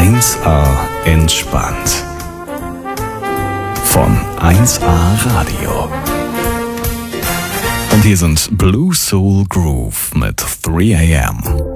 1A entspannt. Von 1A Radio. Und hier sind Blue Soul Groove mit 3 AM.